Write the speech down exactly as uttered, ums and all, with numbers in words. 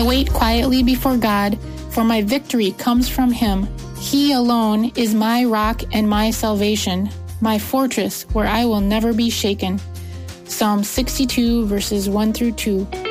wait quietly before God, for my victory comes from Him. He alone is my rock and my salvation, my fortress where I will never be shaken. Psalm sixty-two, verses one through two.